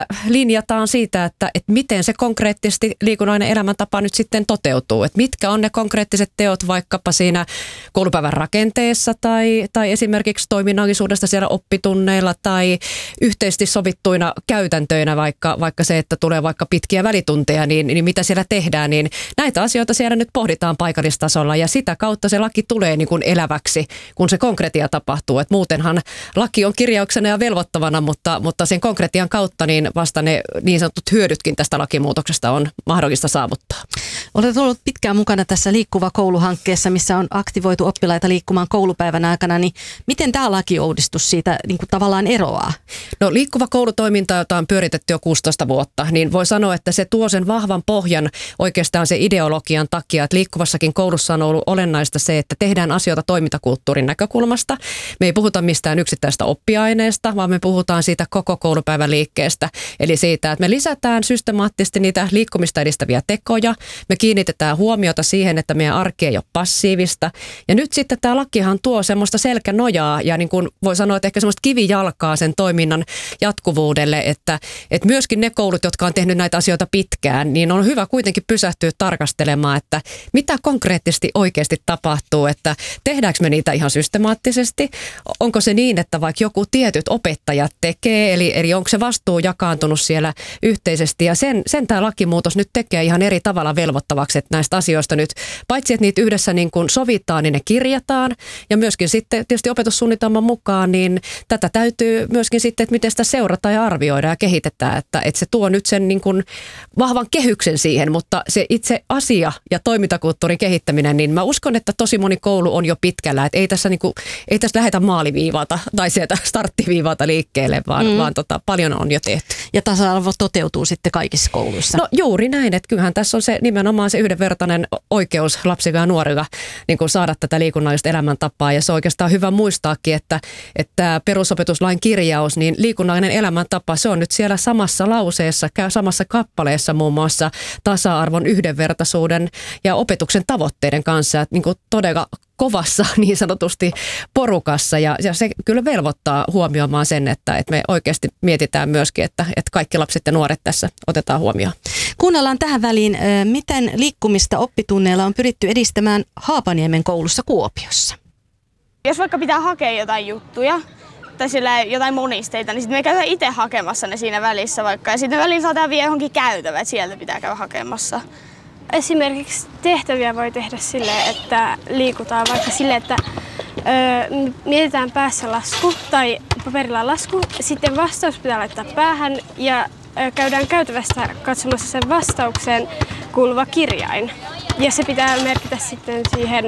linjataan siitä, että miten se konkreettisesti liikunnallinen elämäntapa nyt sitten toteutuu. Että mitkä on ne konkreettiset teot vaikkapa siinä koulupäivän rakenteessa tai esimerkiksi toiminnallisuudesta siellä oppitunneilla tai yhteisesti sovittuina käytäntöinä, vaikka se, että tulee vaikka pitkiä välitunteja, niin mitä siellä tehdään, niin näitä asioita siellä nyt pohditaan paikallistasolla ja sitä kautta se laki tulee niin kuin eläväksi, kun se konkretia tapahtuu. Et muutenhan laki on kirjauksena ja velvoittavana, mutta sen konkretian kautta niin vasta ne niin sanotut hyödytkin tästä lakimuutoksesta on mahdollista saavuttaa. Olet ollut pitkään mukana tässä Liikkuva koulu-hankkeessa, missä on aktivoitu oppilaita liikkumaan koulupäivän aikana, niin miten tämä lakiuudistus siitä niin kuin tavallaan eroaa? No Liikkuva koulutoiminta, jota on pyöritetty jo 16 vuotta, niin voi sanoa, että se tuo sen vahvan pohjan oikeastaan se ideologian takia, että liikkuvassakin koulussa on ollut olennaista se, että tehdään asioita toimintakulttuurin näkökulmasta. Me ei puhuta mistään yksittäistä oppiaineesta, vaan me puhutaan siitä koko koulupäivän liikkeestä. Eli siitä, että me lisätään systemaattisesti niitä liikkumista edistäviä tekoja, me kiinnitetään huomiota siihen, että meidän arki ei ole passiivista. Ja nyt sitten tämä lakihan tuo semmoista selkänojaa ja niin kuin voi sanoa, että ehkä semmoista kivijalkaa sen toiminnan jatkuvuudelle, että myöskin ne koulut, jotka on tehnyt näitä asioita pitkään, niin on hyvä kuitenkin pysähtyä tarkastelemaan, että mitä konkreettisesti oikeasti tapahtuu, että tehdäänkö me niitä ihan systemaattisesti, onko se niin, että vaikka joku tietyt opettajat tekee, eli onko se vastuu jakaantunut siellä yhteisesti ja sen tämä lakimuutos nyt tekee ihan eri tavalla velvoittavaksi, että näistä asioista nyt, paitsi että niitä yhdessä niin kuin sovitaan, niin ne kirjataan ja myöskin sitten tietysti opetussuunnitelman mukaan, niin tätä täytyy myöskin sitten, että miten sitä seurataan ja arvioidaan ja kehitetään, että se tuo nyt sen niin kuin vahvan kehyksen siihen, mutta se itse asia ja toimintakulttuurin kehittäminen, niin mä uskon, että tosi moni koulu on jo pitkällä, että ei tässä lähdetä maaliviivalta tai sieltä starttiviivalta liikkeelle, vaan paljon on jo tehty. Ja tasa-arvo toteutuu sitten kaikissa kouluissa. No juuri näin, että kyllähän tässä on se nimenomaan se yhdenvertainen oikeus lapsilla ja nuorilla niin kuin saada tätä liikunnallista elämäntapaa ja se on oikeastaan hyvä muistaakin, että perusopetuslain kirjaus, niin liikunnallinen elämäntapa, se on nyt siellä samassa lauseessa, samassa kappaleessa muun muassa tasa-arvon, yhdenvertaisuuden ja opetuksen tavoitteiden kanssa, että niin kuin todella kovassa niin sanotusti porukassa ja se kyllä velvoittaa huomioimaan sen, että me oikeasti mietitään myöskin, että kaikki lapset ja nuoret tässä otetaan huomioon. Kuunnellaan tähän väliin, miten liikkumista oppitunneilla on pyritty edistämään Haapaniemen koulussa Kuopiossa. Jos vaikka pitää hakea jotain juttuja tai sillä jotain monisteita, niin sitten me käydään itse hakemassa ne siinä välissä vaikka ja sitten välillä saadaan vielä johonkin käytävä, että sieltä pitää käydä hakemassa. Esimerkiksi tehtäviä voi tehdä silleen, että liikutaan vaikka silleen, että mietitään päässä lasku tai paperilla lasku. Sitten vastaus pitää laittaa päähän ja käydään käytävästä katsomassa sen vastaukseen kuuluva kirjain. Ja se pitää merkitä sitten siihen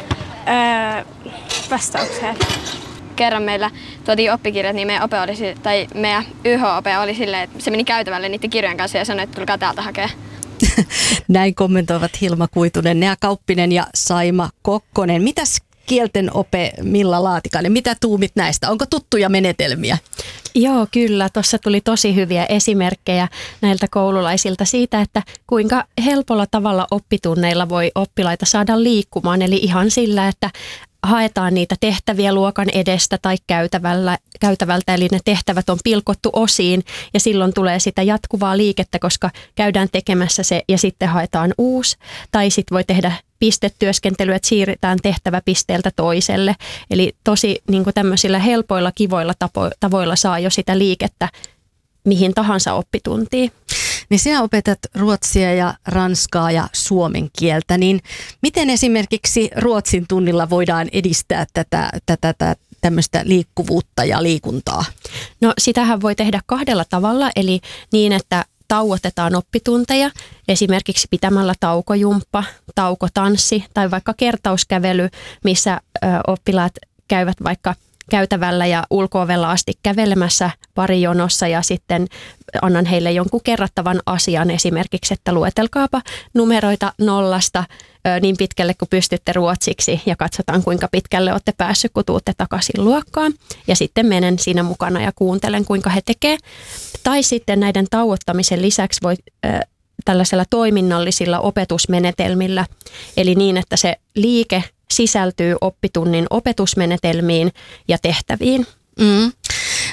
vastaukseen. Kerran meillä tuotiin oppikirjat, niin meidän YH-ope oli silleen, että se meni käytävälle niiden kirjojen kanssa ja sanoi, että tulkaa täältä hakea. Näin kommentoivat Hilma Kuitunen, Nea Kauppinen ja Saima Kokkonen. Mitäs kielten ope Milla Laatikainen, mitä tuumit näistä? Onko tuttuja menetelmiä? Joo, kyllä. Tuossa tuli tosi hyviä esimerkkejä näiltä koululaisilta siitä, että kuinka helpolla tavalla oppitunneilla voi oppilaita saada liikkumaan. Eli ihan sillä, että haetaan niitä tehtäviä luokan edestä tai käytävältä, eli ne tehtävät on pilkottu osiin ja silloin tulee sitä jatkuvaa liikettä, koska käydään tekemässä se ja sitten haetaan uusi. Tai sitten voi tehdä pistetyöskentelyä, että siirretään tehtävä pisteeltä toiselle. Eli tosi niin kuin tämmöisillä helpoilla, kivoilla tavoilla saa jo sitä liikettä mihin tahansa oppituntiin. Niin sinä opetat ruotsia ja ranskaa ja suomen kieltä, niin miten esimerkiksi ruotsin tunnilla voidaan edistää tätä tämmöistä liikkuvuutta ja liikuntaa? No sitähän voi tehdä kahdella tavalla, eli niin, että tauotetaan oppitunteja, esimerkiksi pitämällä taukojumppa, taukotanssi tai vaikka kertauskävely, missä oppilaat käyvät vaikka käytävällä ja ulko-ovella asti kävelemässä parijonossa ja sitten annan heille jonkun kerrattavan asian esimerkiksi, että luetelkaapa numeroita 0 niin pitkälle kuin pystytte ruotsiksi ja katsotaan kuinka pitkälle olette päässyt, kun tuutte takaisin luokkaan ja sitten menen siinä mukana ja kuuntelen kuinka he tekee. Tai sitten näiden tauottamisen lisäksi voi tällaisella toiminnallisilla opetusmenetelmillä, eli niin, että se liike sisältyy oppitunnin opetusmenetelmiin ja tehtäviin.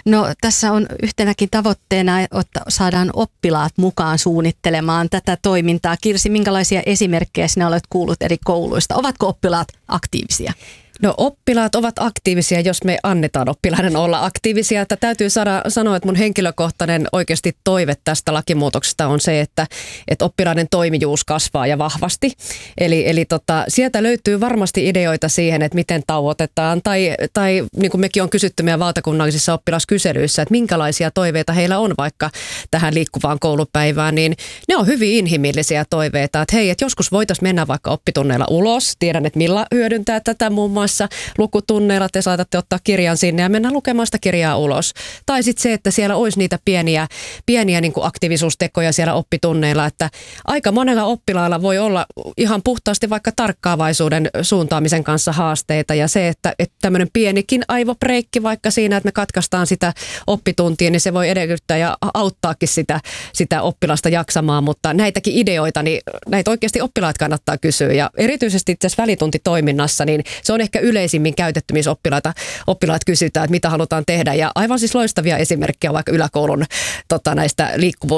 No tässä on yhtenäkin tavoitteena, että saadaan oppilaat mukaan suunnittelemaan tätä toimintaa. Kirsi, minkälaisia esimerkkejä sinä olet kuullut eri kouluista? Ovatko oppilaat aktiivisia? No oppilaat ovat aktiivisia, jos me annetaan oppilaiden olla aktiivisia. Että täytyy sanoa, että mun henkilökohtainen oikeasti toive tästä lakimuutoksesta on se, että oppilaiden toimijuus kasvaa ja vahvasti. Eli sieltä löytyy varmasti ideoita siihen, että miten tauotetaan tai niin kuin mekin on kysytty meidän valtakunnallisissa oppilaskyselyissä, että minkälaisia toiveita heillä on vaikka tähän liikkuvaan koulupäivään, niin ne on hyvin inhimillisiä toiveita. Että hei, että joskus voitaisiin mennä vaikka oppitunneilla ulos. Tiedän, että Milla hyödyntää tätä muun muassa lukutunneilla, te saatatte ottaa kirjan sinne ja mennä lukemaan sitä kirjaa ulos. Tai sitten se, että siellä olisi niitä pieniä niin kuin aktiivisuustekoja siellä oppitunneilla, että aika monella oppilaalla voi olla ihan puhtaasti vaikka tarkkaavaisuuden suuntaamisen kanssa haasteita ja se, että tämmöinen pienikin aivobreikki vaikka siinä, että me katkaistaan sitä oppituntia, niin se voi edellyttää ja auttaakin sitä oppilasta jaksamaan, mutta näitäkin ideoita, niin näitä oikeasti oppilaat kannattaa kysyä ja erityisesti itse asiassa välituntitoiminnassa, niin se on ehkä yleisimmin käytetty, missä oppilaat kysytään, että mitä halutaan tehdä. Ja aivan siis loistavia esimerkkejä vaikka yläkoulun näistä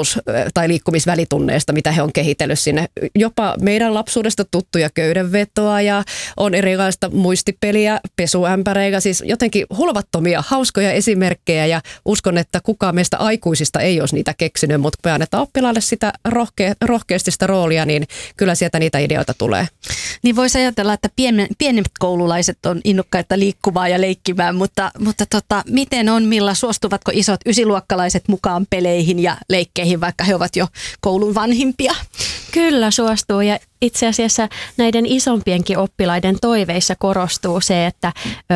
liikkumisvälitunneista, mitä he on kehitellyt sinne. Jopa meidän lapsuudesta tuttuja köydenvetoa ja on erilaista muistipeliä, pesuämpäreillä. Siis jotenkin hulvattomia, hauskoja esimerkkejä ja uskon, että kukaan meistä aikuisista ei olisi niitä keksinyt, mutta kun me annetaan oppilaalle sitä rohkeasti sitä roolia, niin kyllä sieltä niitä ideoita tulee. Niin voisi ajatella, että pienet koululaiset on innokkaita liikkumaan ja leikkimään, mutta miten on, Milla, suostuvatko isot ysiluokkalaiset mukaan peleihin ja leikkeihin, vaikka he ovat jo koulun vanhimpia? Kyllä suostuu ja itse asiassa näiden isompienkin oppilaiden toiveissa korostuu se, että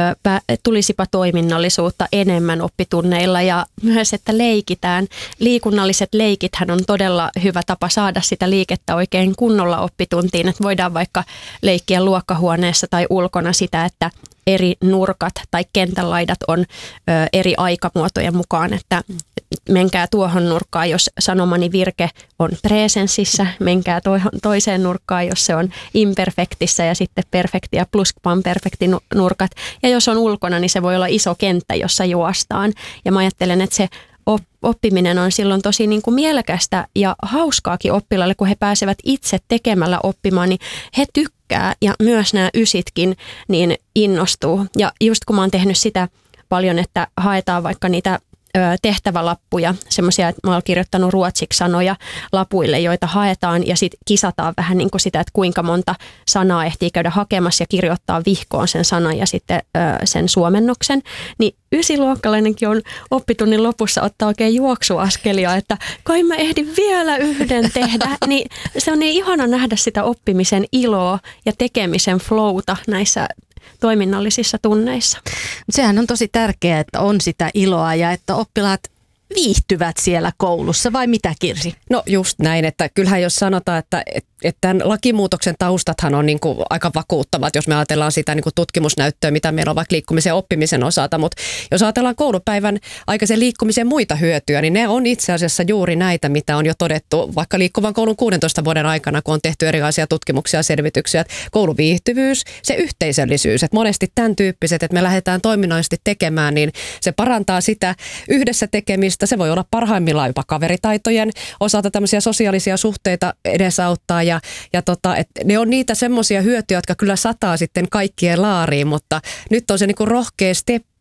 tulisipa toiminnallisuutta enemmän oppitunneilla ja myös, että leikitään. Liikunnalliset leikithän on todella hyvä tapa saada sitä liikettä oikein kunnolla oppituntiin, että voidaan vaikka leikkiä luokkahuoneessa tai ulkona sitä, että eri nurkat tai kentän laidat on eri aikamuotojen mukaan, että menkää tuohon nurkkaan, jos sanomani virke on presenssissä, menkää toiseen nurkkaan, jos se on imperfektissä ja sitten perfekti ja pluskvamperfekti nurkat. Ja jos on ulkona, niin se voi olla iso kenttä, jossa juostaan. Ja mä ajattelen, että se oppiminen on silloin tosi niin kuin mielekästä ja hauskaakin oppilaille, kun he pääsevät itse tekemällä oppimaan, niin he tykkää ja myös nämä ysitkin niin innostuu. Ja just kun mä oon tehnyt sitä paljon, että haetaan vaikka niitä tehtävälappuja, semmoisia, että mä oon kirjoittanut ruotsiksi sanoja lapuille, joita haetaan ja sitten kisataan vähän niin kuin sitä, että kuinka monta sanaa ehtii käydä hakemassa ja kirjoittaa vihkoon sen sanan ja sitten sen suomennoksen, niin ysiluokkalainenkin on oppitunnin lopussa ottaa oikein juoksuaskelia, että kai mä ehdin vielä yhden tehdä, niin se on niin ihana nähdä sitä oppimisen iloa ja tekemisen flowta näissä toiminnallisissa tunneissa. Sehän on tosi tärkeää, että on sitä iloa ja että oppilaat viihtyvät siellä koulussa, vai mitä, Kirsi? No just näin, että kyllähän jos sanotaan, että tämän lakimuutoksen taustathan on niin kuin aika vakuuttavat, jos me ajatellaan sitä niin kuin tutkimusnäyttöä, mitä meillä on vaikka liikkumisen ja oppimisen osalta, mutta jos ajatellaan koulupäivän aikaisen liikkumisen muita hyötyjä, niin ne on itse asiassa juuri näitä, mitä on jo todettu vaikka liikkuvan koulun 16 vuoden aikana, kun on tehty erilaisia tutkimuksia ja selvityksiä, että kouluviihtyvyys, se yhteisöllisyys, että monesti tämän tyyppiset, että me lähdetään toiminnallisesti tekemään, niin se parantaa sitä yhdessä tekemistä, se voi olla parhaimmillaan jopa kaveritaitojen osalta tämmöisiä sosiaalisia suhteita edesauttaa ja ne on niitä semmoisia hyötyjä, jotka kyllä sataa sitten kaikkien laariin, mutta nyt on se niinku rohkea steppi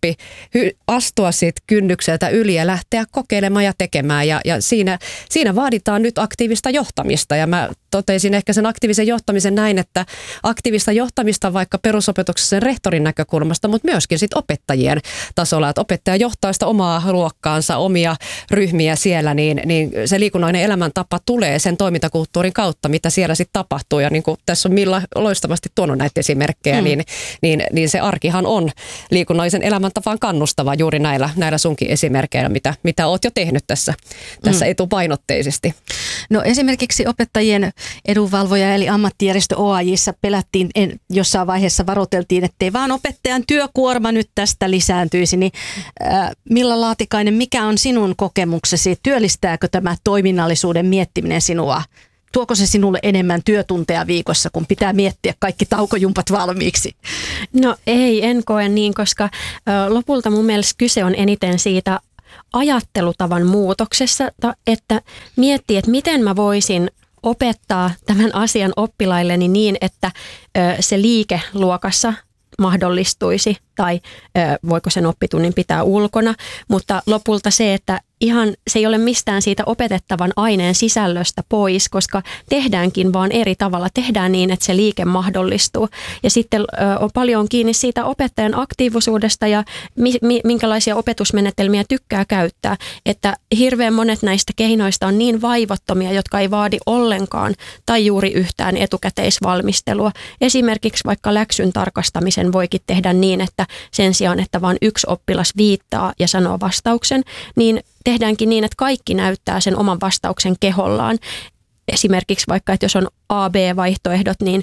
astua siitä kynnykseltä yli ja lähteä kokeilemaan ja tekemään ja siinä vaaditaan nyt aktiivista johtamista ja mä totesin ehkä sen aktiivisen johtamisen näin, että aktiivista johtamista vaikka perusopetuksessa sen rehtorin näkökulmasta, mutta myöskin sit opettajien tasolla, että opettaja johtaa sitä omaa luokkaansa, omia ryhmiä siellä, niin se liikunnallinen elämäntapa tulee sen toimintakulttuurin kautta, mitä siellä sitten tapahtuu ja niin kuin tässä on Milla loistavasti tuonut näitä esimerkkejä, niin se arkihan on liikunnallisen elämäntapaan kannustava juuri näillä sunkin esimerkkeillä, mitä oot jo tehnyt tässä etupainotteisesti. No esimerkiksi opettajien edunvalvoja eli ammattijärjestö OAJ:ssa pelättiin, jossain vaiheessa varoiteltiin, ettei vaan opettajan työkuorma nyt tästä lisääntyisi. Niin, Milla Laatikainen, mikä on sinun kokemuksesi? Työllistääkö tämä toiminnallisuuden miettiminen sinua? Tuoko se sinulle enemmän työtunteja viikossa, kun pitää miettiä kaikki taukojumpat valmiiksi? No ei, en koe niin, koska lopulta mun mielestä kyse on eniten siitä ajattelutavan muutoksessa, että miettii, että miten mä voisin opettaa tämän asian oppilailleni niin, että se liike luokassa mahdollistuisi tai voiko sen oppitunnin pitää ulkona, mutta lopulta se, että ihan se ei ole mistään siitä opetettavan aineen sisällöstä pois, koska tehdäänkin vaan eri tavalla. Tehdään niin, että se liike mahdollistuu. Ja sitten on paljon kiinni siitä opettajan aktiivisuudesta ja minkälaisia opetusmenetelmiä tykkää käyttää. Että hirveän monet näistä keinoista on niin vaivottomia, jotka ei vaadi ollenkaan tai juuri yhtään etukäteisvalmistelua. Esimerkiksi vaikka läksyn tarkastamisen voikin tehdä niin, että sen sijaan, että vain yksi oppilas viittaa ja sanoo vastauksen, niin tehdäänkin niin, että kaikki näyttää sen oman vastauksen kehollaan. Esimerkiksi vaikka, että jos on A-B-vaihtoehdot, niin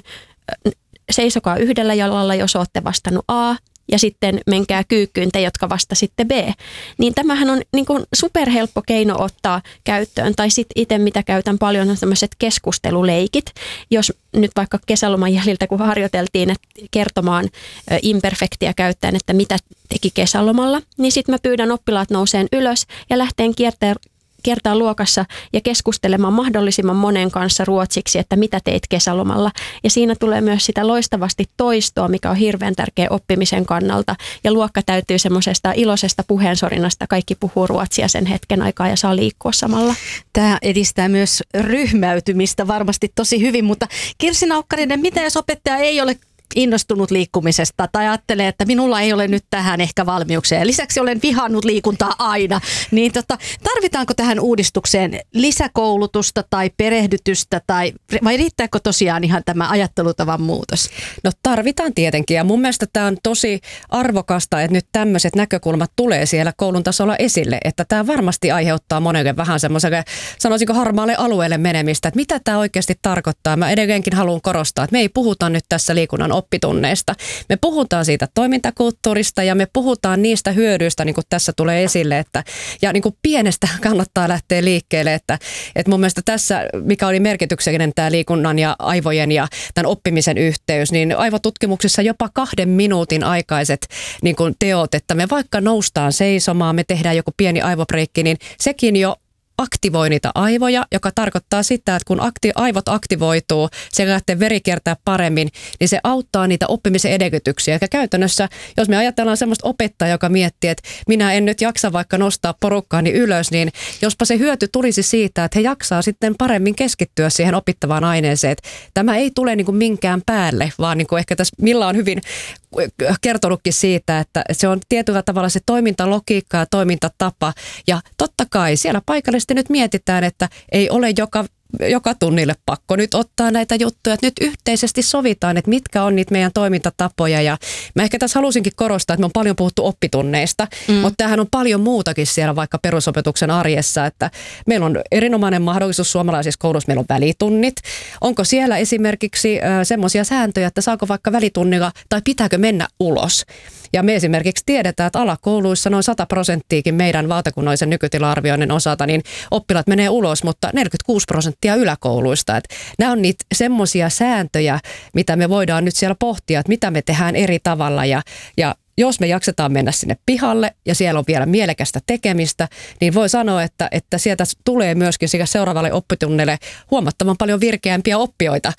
seisokaa yhdellä jalalla, jos olette vastannut A, ja sitten menkää kyykkyyn te, jotka vastasitte B. Niin tämähän on niin kuin superhelppo keino ottaa käyttöön. Tai sitten itse, mitä käytän paljon, on tämmöiset keskusteluleikit. Jos nyt vaikka kesäloman jäljiltä, kun harjoiteltiin että kertomaan imperfektiä käyttäen, että mitä teki kesälomalla, niin sitten mä pyydän oppilaat nouseen ylös ja lähteen kiertää luokassa ja keskustelemaan mahdollisimman monen kanssa ruotsiksi, että mitä teit kesälomalla. Ja siinä tulee myös sitä loistavasti toistoa, mikä on hirveän tärkeä oppimisen kannalta. Ja luokka täytyy semmoisesta iloisesta puheensorinasta. Kaikki puhuu ruotsia sen hetken aikaa ja saa liikkua samalla. Tämä edistää myös ryhmäytymistä varmasti tosi hyvin, mutta Kirsi Naukkarinen, mitä jos opettaja ei ole innostunut liikkumisesta tai ajattelee, että minulla ei ole nyt tähän ehkä valmiuksia. Lisäksi olen vihannut liikuntaa aina. Niin tarvitaanko tähän uudistukseen lisäkoulutusta tai perehdytystä vai riittääkö tosiaan ihan tämä ajattelutavan muutos? No tarvitaan tietenkin ja mun mielestä tämä on tosi arvokasta, että nyt tämmöiset näkökulmat tulee siellä koulun tasolla esille, että tämä varmasti aiheuttaa monelle vähän semmoiselle, sanoisinko harmaalle alueelle menemistä, että mitä tämä oikeasti tarkoittaa. Mä edelleenkin haluan korostaa, että me ei puhuta nyt tässä liikunnan oppitunneista. Me puhutaan siitä toimintakulttuurista ja me puhutaan niistä hyödyistä, niin kuin tässä tulee esille, ja niin kuin pienestä kannattaa lähteä liikkeelle, että mun mielestä tässä, mikä oli merkityksellinen tämä liikunnan ja aivojen ja tämän oppimisen yhteys, niin aivotutkimuksissa jopa 2 minuutin aikaiset niin kuin teot, että me vaikka noustaan seisomaan, me tehdään joku pieni aivobreikki, niin sekin jo aktivoi niitä aivoja, joka tarkoittaa sitä, että kun aivot aktivoituu, se lähtee veri kiertää paremmin, niin se auttaa niitä oppimisen edellytyksiä. Eli käytännössä, jos me ajatellaan semmoista opettajaa, joka miettii, että minä en nyt jaksa vaikka nostaa porukkaani ylös, niin jospa se hyöty tulisi siitä, että he jaksaa sitten paremmin keskittyä siihen opittavaan aineeseen. Että tämä ei tule niin kuin minkään päälle, vaan niin kuin ehkä tässä Milla on hyvin kertonutkin siitä, että se on tietyllä tavalla se toimintalogiikka ja toimintatapa. Ja totta kai siellä paikallisesti nyt mietitään, että ei ole joka tunnille pakko nyt ottaa näitä juttuja, että nyt yhteisesti sovitaan, että mitkä on niitä meidän toimintatapoja. Ja mä ehkä tässä halusinkin korostaa, että me on paljon puhuttu oppitunneista, mutta tämähän on paljon muutakin siellä vaikka perusopetuksen arjessa, että meillä on erinomainen mahdollisuus suomalaisissa kouluissa, meillä on välitunnit. Onko siellä esimerkiksi semmoisia sääntöjä, että saako vaikka välitunnilla tai pitääkö mennä ulos? Ja me esimerkiksi tiedetään, että alakouluissa noin 100% meidän valtakunnallisen nykytila-arvioinnin osalta, niin oppilaat menee ulos, mutta 46% yläkouluista. Että nämä on niitä semmoisia sääntöjä, mitä me voidaan nyt siellä pohtia, että mitä me tehdään eri tavalla ja jos me jaksetaan mennä sinne pihalle ja siellä on vielä mielekästä tekemistä, niin voi sanoa, että sieltä tulee myöskin seuraavalle oppitunnille huomattavan paljon virkeämpiä oppijoita.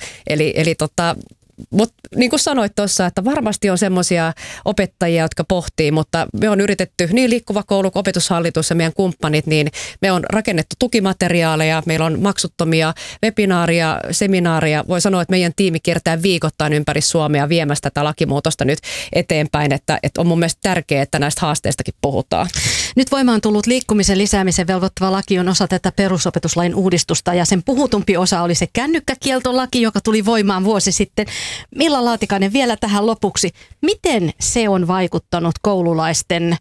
Mutta niin kuin sanoit tuossa, että varmasti on semmoisia opettajia, jotka pohtii, mutta me on yritetty niin Liikkuva koulu kuin Opetushallitus ja meidän kumppanit, niin me on rakennettu tukimateriaaleja, meillä on maksuttomia webinaaria, seminaaria. Voi sanoa, että meidän tiimi kiertää viikoittain ympäri Suomea viemässä tätä lakimuutosta nyt eteenpäin, että on mun mielestä tärkeää, että näistä haasteistakin puhutaan. Nyt voimaan tullut liikkumisen lisäämisen velvoittava laki on osa tätä perusopetuslain uudistusta ja sen puhutumpi osa oli se kännykkäkieltolaki, joka tuli voimaan vuosi sitten. Milla Laatikainen vielä tähän lopuksi. Miten se on vaikuttanut koululaisten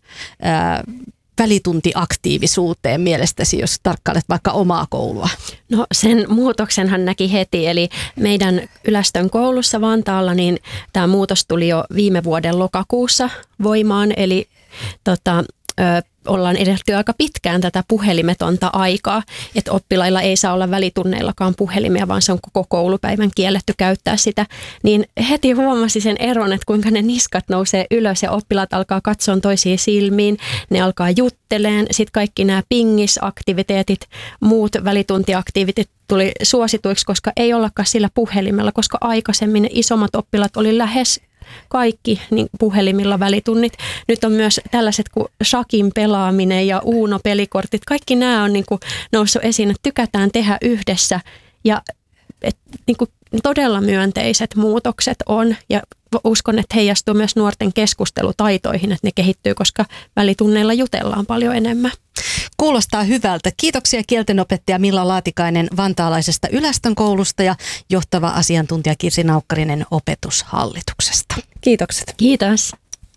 välituntiaktiivisuuteen mielestäsi, jos tarkkailet vaikka omaa koulua? No sen muutoksenhan näki heti, eli meidän Ylästön koulussa Vantaalla niin tämä muutos tuli jo viime vuoden lokakuussa voimaan, eli ollaan edetty aika pitkään tätä puhelimetonta aikaa, että oppilailla ei saa olla välitunneillakaan puhelimia, vaan se on koko koulupäivän kielletty käyttää sitä, niin heti huomasi sen eron, että kuinka ne niskat nousee ylös ja oppilaat alkaa katsoa toisiin silmiin, ne alkaa jutteleen, sitten kaikki nämä pingisaktiviteetit, muut välituntiaktiviteetit tuli suosituiksi, koska ei ollakaan sillä puhelimella, koska aikaisemmin ne isommat oppilaat oli lähes kaikki niin puhelimilla välitunnit. Nyt on myös tällaiset kuin shakin pelaaminen ja Uno-pelikortit. Kaikki nämä on niin kuin noussut esiin, että tykätään tehdä yhdessä ja niin kuin todella myönteiset muutokset on ja uskon, että heijastuu myös nuorten keskustelutaitoihin, että ne kehittyy, koska välitunneilla jutellaan paljon enemmän. Kuulostaa hyvältä. Kiitoksia kieltenopettaja Milla Laatikainen vantaalaisesta Ylästön koulusta ja johtava asiantuntija Kirsi Naukkarinen opetushallituksesta. Kiitokset. Kiitos.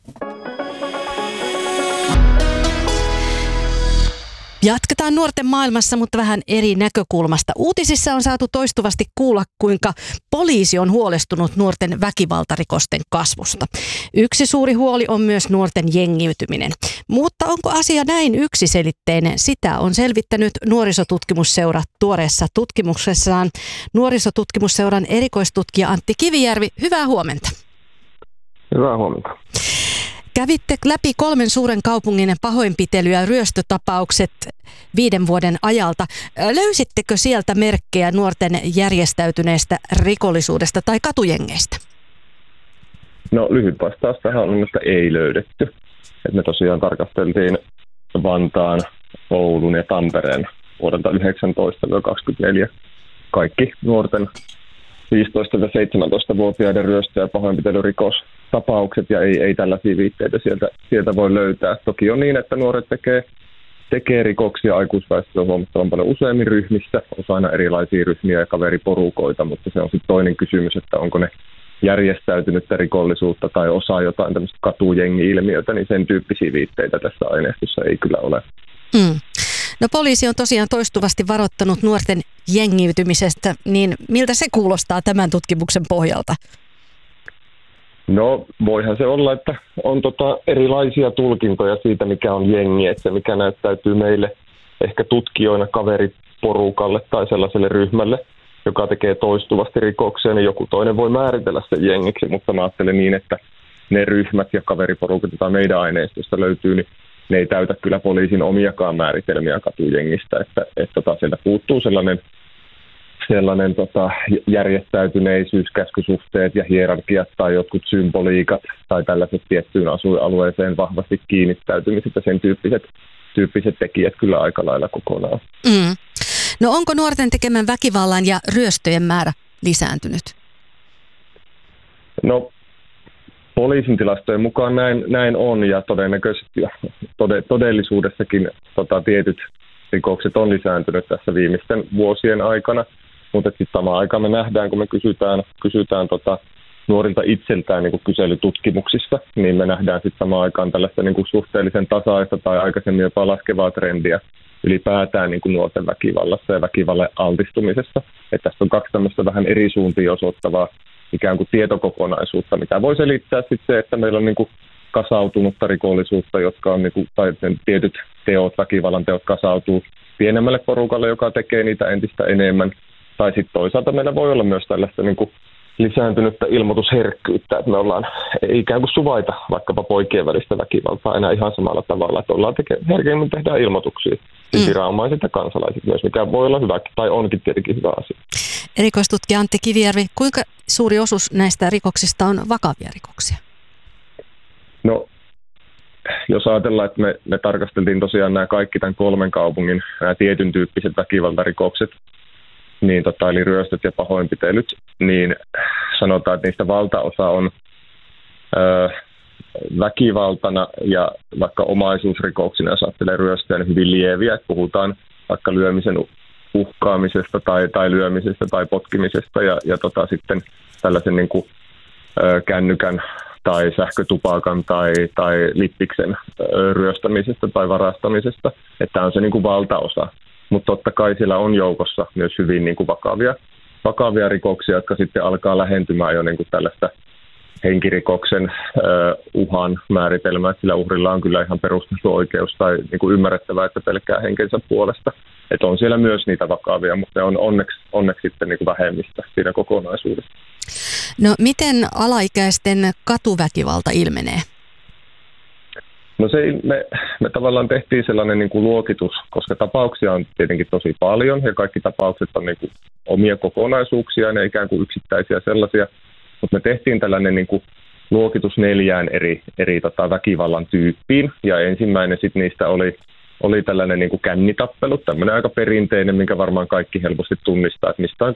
Jatketaan nuorten maailmassa, mutta vähän eri näkökulmasta. Uutisissa on saatu toistuvasti kuulla, kuinka poliisi on huolestunut nuorten väkivaltarikosten kasvusta. Yksi suuri huoli on myös nuorten jengiytyminen. Mutta onko asia näin yksiselitteinen? Sitä on selvittänyt Nuorisotutkimusseura tuoreessa tutkimuksessaan. Nuorisotutkimusseuran erikoistutkija Antti Kivijärvi, hyvää huomenta. Hyvää huomenta. Kävitte läpi 3 suuren kaupungin pahoinpitely- ja ryöstötapaukset 5 vuoden ajalta. Löysittekö sieltä merkkejä nuorten järjestäytyneestä rikollisuudesta tai katujengeistä? No lyhyt vastaus tähän on, että ei löydetty. Et me tosiaan tarkasteltiin Vantaan, Oulun ja Tampereen vuodelta 19-24 kaikki nuorten 15-17-vuotiaiden ryöstö- ja pahoinpitelyrikostapaukset ja ei tällaisia viitteitä sieltä voi löytää. Toki on niin, että nuoret tekee rikoksia aikuisväestöllä huomattavan paljon useammin ryhmissä, osana erilaisia ryhmiä ja kaveriporukoita, mutta se on sitten toinen kysymys, että onko ne järjestäytynyttä rikollisuutta tai osaa jotain tämmöistä katujengi-ilmiötä, niin sen tyyppisiä viitteitä tässä aineistossa ei kyllä ole. No poliisi on tosiaan toistuvasti varoittanut nuorten jengiytymisestä, niin miltä se kuulostaa tämän tutkimuksen pohjalta? No voihan se olla, että on erilaisia tulkintoja siitä, mikä on jengi, että se mikä näyttäytyy meille ehkä tutkijoina kaveriporukalle tai sellaiselle ryhmälle, joka tekee toistuvasti rikoksia, niin joku toinen voi määritellä sen jengiksi, mutta mä ajattelen niin, että ne ryhmät ja kaveriporukat, joita meidän aineistosta löytyy, niin ne ei täytä kyllä poliisin omiakaan määritelmiä katujengistä, että sieltä puuttuu sellainen järjestäytyneisyys, käskysuhteet ja hierarkiat tai jotkut symboliikat tai tällaiset tiettyyn asuinalueeseen vahvasti kiinnittäytymiset ja sen tyyppiset tekijät kyllä aika lailla kokonaan. No onko nuorten tekemän väkivallan ja ryöstöjen määrä lisääntynyt? No poliisin tilastojen mukaan näin on ja todennäköisesti todellisuudessakin tietyt rikokset on lisääntynyt tässä viimeisten vuosien aikana, mutta sitten samaan aikaan me nähdään, kun me kysytään nuorilta itseltään niin kuin kyselytutkimuksissa, niin me nähdään sitten samaan aikaan tällaista niin kuin suhteellisen tasaista tai aikaisemmin jopa laskevaa trendiä ylipäätään niin kuin nuorten väkivallassa ja väkivalle altistumisessa. Että tässä on 2 tämmöistä vähän eri suuntiin osoittavaa ikään kuin tietokokonaisuutta, mitä voi selittää sitten se, että meillä on niin kuin kasautunutta rikollisuutta, jotka on niin kuin, tai tietyt teot, väkivallan teot kasautuu pienemmälle porukalle, joka tekee niitä entistä enemmän. Tai sitten toisaalta meillä voi olla myös tällaista niin kuin lisääntynyttä ilmoitusherkkyyttä, että me ollaan ikään kuin suvaita vaikkapa poikien välistä väkivaltaa enää ihan samalla tavalla, että ollaan herkemmin tehdään ilmoituksia viranomaiset ja kansalaiset myös, mikä voi olla hyvä tai onkin tietenkin hyvä asia. Erikoistutkija Antti Kivijärvi, kuinka suuri osuus näistä rikoksista on vakavia rikoksia? No, jos ajatellaan, että me tarkasteltiin tosiaan nämä kaikki tämän 3 kaupungin nämä tietyn tyyppiset väkivaltarikokset, niin eli ryöstöt ja pahoinpitelyt, niin sanotaan, että niistä valtaosa on väkivaltana ja vaikka omaisuusrikoksina, jos ajattelee ryöstöjä, niin hyvin lieviä, että puhutaan vaikka lyömisen uhkaamisesta tai lyömisestä tai potkimisesta ja sitten tällaisen niin kuin, kännykän tai sähkötupakan tai lippiksen ryöstämisestä tai varastamisesta, että tämä on se niin kuin valtaosa. Mutta totta kai siellä on joukossa myös hyvin niin kuin vakavia rikoksia, jotka sitten alkaa lähentymään jo niin kuin tällaista henkirikoksen uhan määritelmää, että sillä uhrilla on kyllä ihan perusteltu oikeus tai niin kuin ymmärrettävää, että pelkää henkensä puolesta. Että on siellä myös niitä vakavia, mutta ne on onneksi sitten niin kuin vähemmistä siinä kokonaisuudessa. No miten alaikäisten katuväkivalta ilmenee? No me tavallaan tehtiin sellainen niin kuin luokitus, koska tapauksia on tietenkin tosi paljon ja kaikki tapaukset on niin kuin omia kokonaisuuksia, ne ikään kuin yksittäisiä sellaisia, mutta me tehtiin tällainen niin kuin luokitus 4 eri väkivallan tyyppiin ja ensimmäinen sitten niistä oli tällainen niin kuin kännitappelu, tämmöinen aika perinteinen, minkä varmaan kaikki helposti tunnistaa, että mistä on